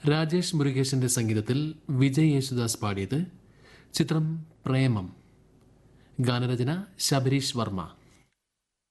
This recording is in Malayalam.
രാജേഷ് മുരുകേശന്റെ സംഗീതത്തിൽ വിജയ് യേശുദാസ് പാടിയത്. ചിത്രം പ്രേമം. ഗാനരചന ശബരീഷ് വർമ്മ.